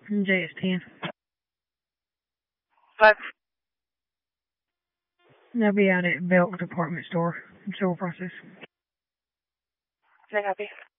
JS10. What? I'll be out at Belk department store. Civil process. Can I copy?